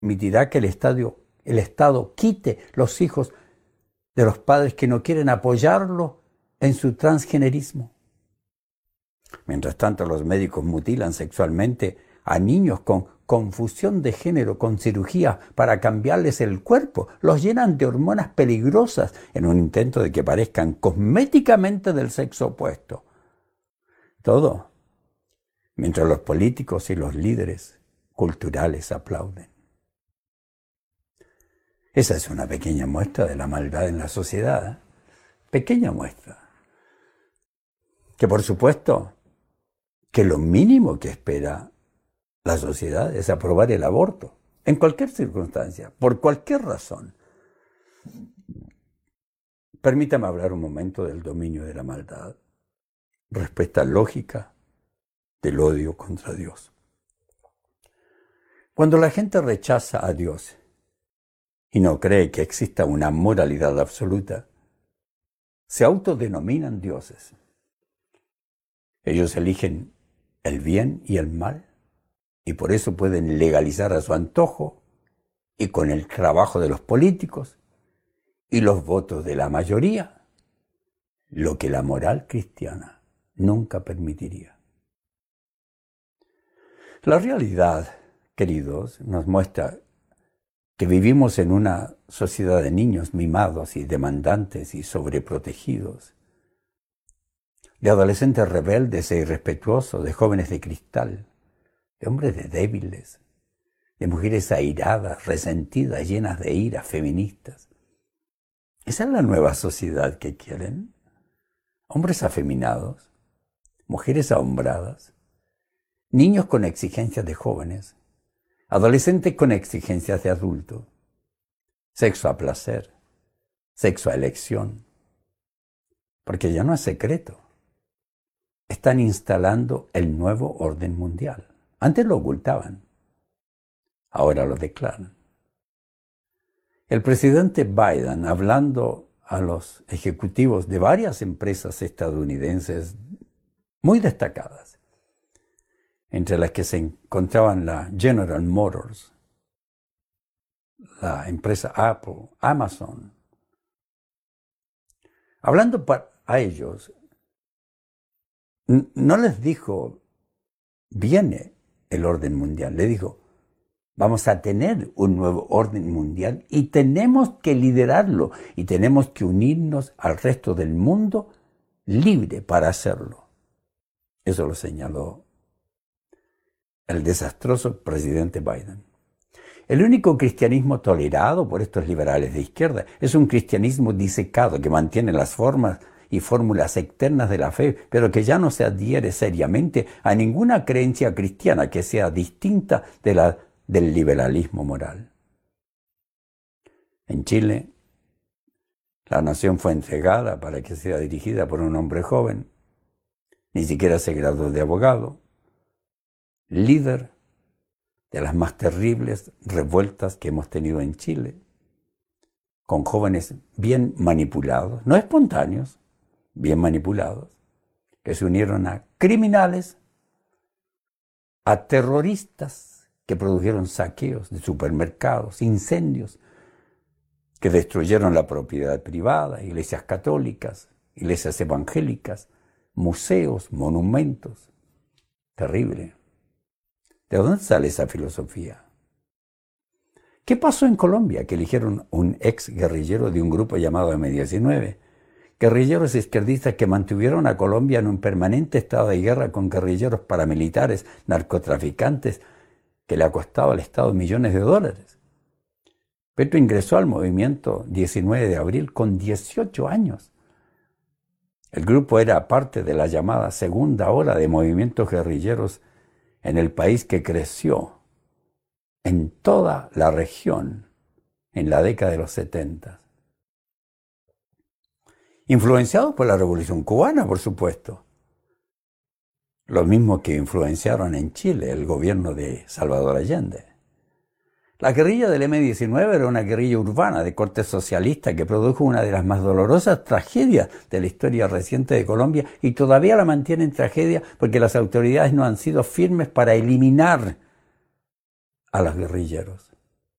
permitirá que el Estado quite los hijos de los padres que no quieren apoyarlo en su transgenerismo. Mientras tanto, los médicos mutilan sexualmente a niños con confusión de género, con cirugía para cambiarles el cuerpo, los llenan de hormonas peligrosas en un intento de que parezcan cosméticamente del sexo opuesto. Todo mientras los políticos y los líderes culturales aplauden. Esa es una pequeña muestra de la maldad en la sociedad, ¿eh? Pequeña muestra. Que por supuesto, que lo mínimo que espera la sociedad es aprobar el aborto, en cualquier circunstancia, por cualquier razón. Permítame hablar un momento del dominio de la maldad, respuesta lógica del odio contra Dios. Cuando la gente rechaza a Dios y no cree que exista una moralidad absoluta, se autodenominan dioses. Ellos eligen el bien y el mal, y por eso pueden legalizar a su antojo, y con el trabajo de los políticos y los votos de la mayoría, lo que la moral cristiana nunca permitiría. La realidad, queridos, nos muestra que vivimos en una sociedad de niños mimados y demandantes y sobreprotegidos, de adolescentes rebeldes e irrespetuosos, de jóvenes de cristal, de hombres débiles, de mujeres airadas, resentidas, llenas de ira, feministas. ¿Esa es la nueva sociedad que quieren? Hombres afeminados, mujeres ahombradas, niños con exigencias de jóvenes, adolescentes con exigencias de adultos, sexo a placer, sexo a elección, porque ya no es secreto. Están instalando el nuevo orden mundial. Antes lo ocultaban, ahora lo declaran. El presidente Biden, hablando a los ejecutivos de varias empresas estadounidenses muy destacadas, entre las que se encontraban la General Motors, la empresa Apple, Amazon. Hablando a ellos, no les dijo, viene el orden mundial, le dijo, vamos a tener un nuevo orden mundial y tenemos que liderarlo y tenemos que unirnos al resto del mundo libre para hacerlo. Eso lo señaló el desastroso presidente Biden. El único cristianismo tolerado por estos liberales de izquierda es un cristianismo disecado que mantiene las formas y fórmulas externas de la fe, pero que ya no se adhiere seriamente a ninguna creencia cristiana que sea distinta de la del liberalismo moral. En Chile, la nación fue entregada para que sea dirigida por un hombre joven, ni siquiera se graduó de abogado, líder de las más terribles revueltas que hemos tenido en Chile, con jóvenes bien manipulados, no espontáneos, bien manipulados, que se unieron a criminales, a terroristas, que produjeron saqueos de supermercados, incendios, que destruyeron la propiedad privada, iglesias católicas, iglesias evangélicas, museos, monumentos. Terrible. ¿De dónde sale esa filosofía? ¿Qué pasó en Colombia? Que eligieron un ex guerrillero de un grupo llamado M-19, guerrilleros izquierdistas que mantuvieron a Colombia en un permanente estado de guerra con guerrilleros paramilitares, narcotraficantes, que le ha costado al Estado millones de dólares. Petro ingresó al movimiento 19 de abril con 18 años. El grupo era parte de la llamada segunda ola de movimientos guerrilleros en el país que creció en toda la región en la década de los 70. Influenciados por la Revolución Cubana, por supuesto. Los mismos que influenciaron en Chile el gobierno de Salvador Allende. La guerrilla del M-19 era una guerrilla urbana de corte socialista que produjo una de las más dolorosas tragedias de la historia reciente de Colombia y todavía la mantiene en tragedia porque las autoridades no han sido firmes para eliminar a los guerrilleros.